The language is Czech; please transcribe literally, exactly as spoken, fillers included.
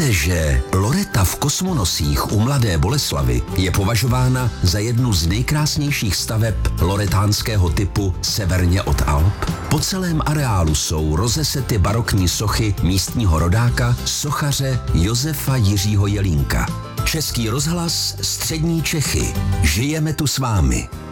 Víte, že Loreta v Kosmonosích u Mladé Boleslavi je považována za jednu z nejkrásnějších staveb loretánského typu severně od Alp? Po celém areálu jsou rozesety barokní sochy místního rodáka, sochaře Josefa Jiřího Jelínka. Český rozhlas, Střední Čechy. Žijeme tu s vámi.